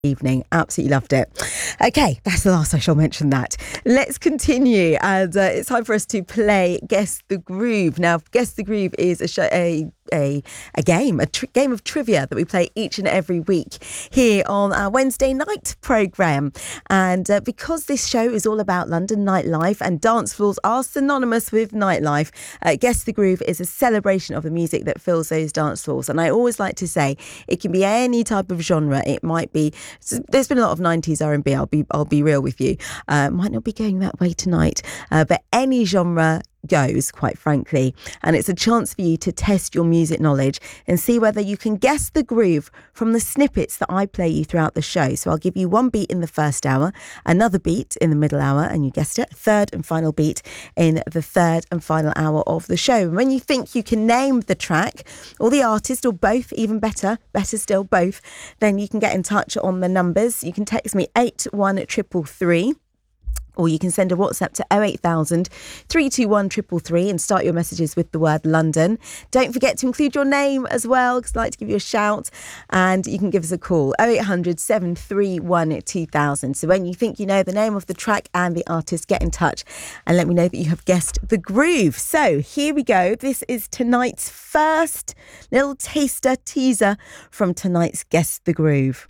evening. Absolutely loved it. Okay, that's the last I shall mention that. Let's continue, and it's time for us to play Guess the Groove. Now, Guess the Groove is a game of trivia that we play each and every week here on our Wednesday night programme. And because this show is all about London nightlife and dance floors are synonymous with nightlife, Guess the Groove is a celebration of the music that fills those dance floors. And I always like to say it can be any type of genre. It might be, there's been a lot of 90s R&B, I'll be real with you. Might not be going that way tonight, but any genre goes, quite frankly, and it's a chance for you to test your music knowledge and see whether you can guess the groove from the snippets that I play you throughout the show. So I'll give you one beat in the first hour, another beat in the middle hour, and you guessed it, third and final beat in the third and final hour of the show. And when you think you can name the track or the artist or both, even better still both, then you can get in touch on the numbers. You can text me 81333, or you can send a WhatsApp to 08000 321 333 and start your messages with the word London. Don't forget to include your name as well, because I'd like to give you a shout, and you can give us a call 0800 731 2000. So when you think you know the name of the track and the artist, get in touch and let me know that you have guessed the groove. So here we go. This is tonight's first little teaser from tonight's Guess the Groove.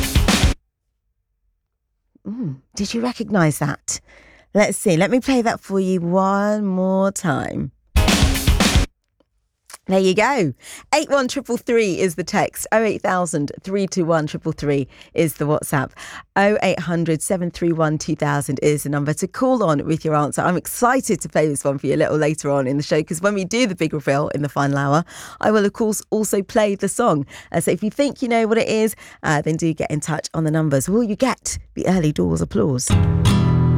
Did you recognise that? Let's see. Let me play that for you one more time. There you go. 81333 is the text. 08000 321 333 is the WhatsApp. 0800 731 2000 is the number to call on with your answer. I'm excited to play this one for you a little later on in the show, because when we do the big reveal in the final hour, I will of course also play the song. So if you think you know what it is, then do get in touch on the numbers. Will you get the early doors applause?